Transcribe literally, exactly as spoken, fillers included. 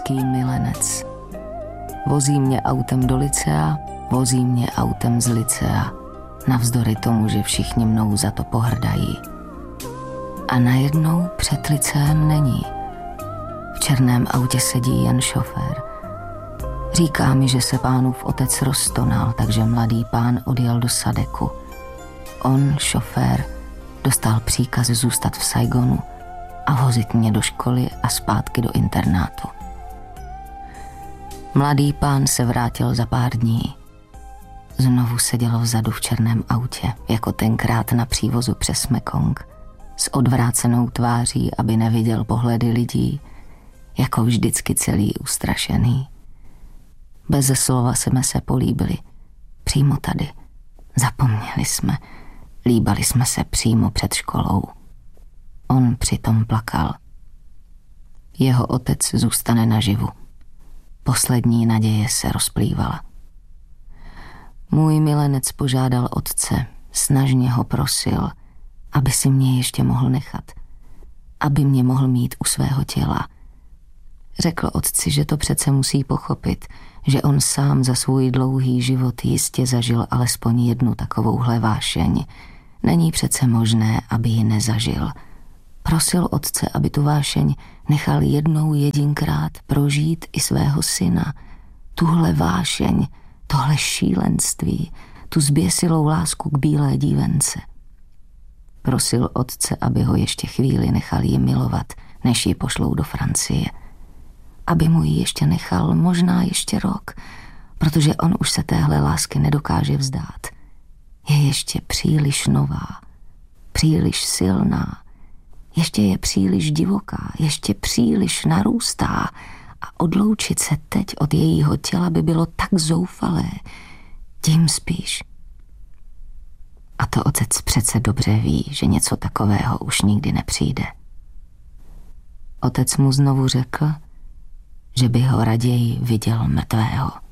velký milenec. Vozí mě autem do lycea, vozí mě autem z lycea, navzdory tomu, že všichni mnou za to pohrdají. A najednou před lyceem není. V černém autě sedí jen šofér. Říká mi, že se pánův otec roztonal, takže mladý pán odjel do Sadeku. On, šofér, dostal příkaz zůstat v Saigonu a vozit mě do školy a zpátky do internátu. Mladý pán se vrátil za pár dní. Znovu seděl vzadu v černém autě, jako tenkrát na přívozu přes Mekong, s odvrácenou tváří, aby neviděl pohledy lidí, jako vždycky celý ustrašený. Beze slova jsme se políbili. Přímo tady. Zapomněli jsme. Líbali jsme se přímo před školou. On přitom plakal. Jeho otec zůstane naživu. Poslední naděje se rozplývala. Můj milenec požádal otce, snažně ho prosil, aby si mě ještě mohl nechat, aby mě mohl mít u svého těla. Řekl otci, že to přece musí pochopit, že on sám za svůj dlouhý život jistě zažil alespoň jednu takovouhle vášeň. Není přece možné, aby ji nezažil. Prosil otce, aby tu vášeň nechal jednou jedinkrát prožít i svého syna. Tuhle vášeň, tohle šílenství, tu zběsilou lásku k bílé dívence. Prosil otce, aby ho ještě chvíli nechal ji milovat, než ji pošlou do Francie. Aby mu ji ještě nechal, možná ještě rok, protože on už se téhle lásky nedokáže vzdát. Je ještě příliš nová, příliš silná, ještě je příliš divoká, ještě příliš narůstá a odloučit se teď od jejího těla by bylo tak zoufalé, tím spíš. A to otec přece dobře ví, že něco takového už nikdy nepřijde. Otec mu znovu řekl, že by ho raději viděl mrtvého.